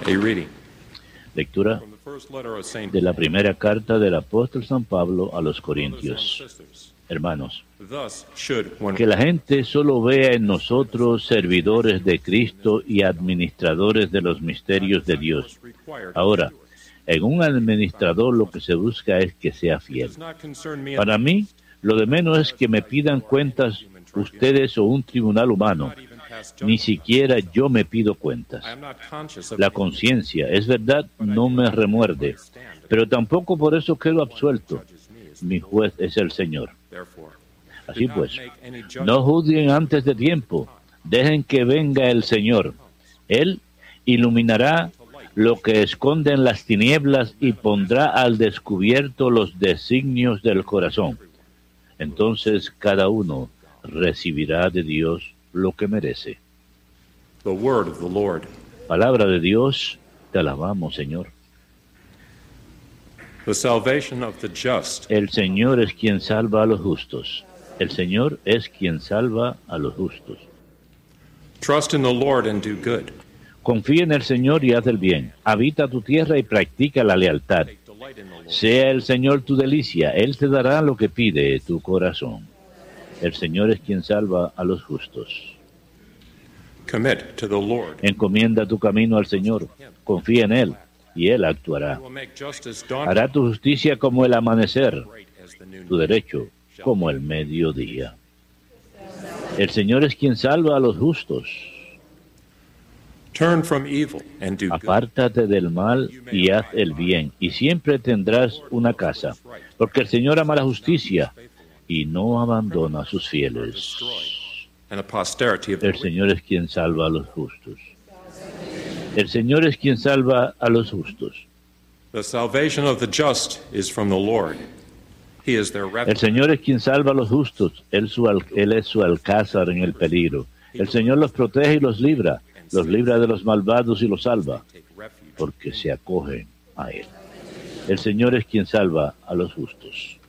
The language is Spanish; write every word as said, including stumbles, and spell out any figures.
A reading Lectura from the first letter of Saint de la Paul. primera carta del apóstol San Pablo a los Corintios. Brothers and sisters, Hermanos, thus should one que la gente solo vea en nosotros servidores de Cristo y administradores de los misterios de Dios. Ahora, en un administrador lo que se busca es que sea fiel. Para mí, lo de menos es que me pidan cuentas ustedes o un tribunal humano. Ni siquiera yo me pido cuentas. La conciencia, es verdad, no me remuerde, pero tampoco por eso quedo absuelto. Mi juez es el Señor. Así pues, no juzguen antes de tiempo, dejen que venga el Señor. Él iluminará lo que esconde en las tinieblas y pondrá al descubierto los designios del corazón. Entonces cada uno recibirá de Dios lo que merece. The word of the Lord. Palabra de Dios, te alabamos, Señor. The salvation of the just. El Señor es quien salva a los justos. El Señor es quien salva a los justos. Trust in the Lord and do good. Confía en el Señor y haz el bien. Habita tu tierra y practica la lealtad. Sea el Señor tu delicia, Él te dará lo que pide tu corazón. El Señor es quien salva a los justos. Commit to the Lord. Encomienda tu camino al Señor, confía en Él, y Él actuará. He will make justice dawn Hará tu justicia como el amanecer, bright as the noon. tu derecho como el mediodía. El Señor es quien salva a los justos. Turn from evil and do good. Apártate del mal y haz el bien, y siempre tendrás una casa, porque el Señor ama la justicia y no abandona a sus fieles. And the posterity of the El Señor es quien salva a los justos. El Señor es quien salva a los justos. The salvation of the just is from the Lord. He is their El refuge. Señor es quien salva a los justos. Él, su al- él es su alcázar en el peligro. El Señor los protege y los libra. Los libra de los malvados y los salva, Take refuge. porque se acogen a Él. El Señor es quien salva a los justos.